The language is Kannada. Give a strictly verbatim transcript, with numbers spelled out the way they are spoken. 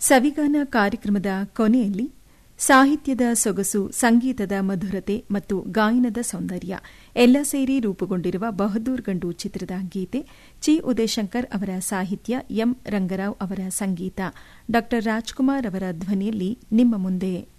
ಸವಿಗಾನ ಕಾರ್ಯಕ್ರಮದ ಕೊನೆಯಲ್ಲಿ ಸಾಹಿತ್ಯದ ಸೊಗಸು, ಸಂಗೀತದ ಮಧುರತೆ ಮತ್ತು ಗಾಯನದ ಸೌಂದರ್ಯ ಎಲ್ಲ ಸೇರಿ ರೂಪುಗೊಂಡಿರುವ ಬಹದ್ದೂರ್ ಗಂಡು ಚಿತ್ರದ ಗೀತೆ, ಚಿ ಉದಯಶಂಕರ್ ಅವರ ಸಾಹಿತ್ಯ, ಎಂ ರಂಗರಾವ್ ಅವರ ಸಂಗೀತ, ಡಾ ರಾಜ್ಕುಮಾರ್ ಅವರ ಧ್ವನಿಯಲ್ಲಿ ನಿಮ್ಮ ಮುಂದೆ